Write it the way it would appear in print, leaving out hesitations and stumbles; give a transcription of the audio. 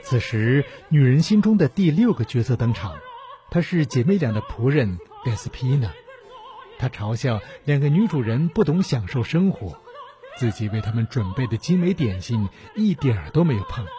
此时，女人心中的第6个角色登场，她是姐妹俩的仆人盖斯皮娜。她嘲笑2个女主人不懂享受生活，自己为她们准备的精美点心一点儿都没有碰。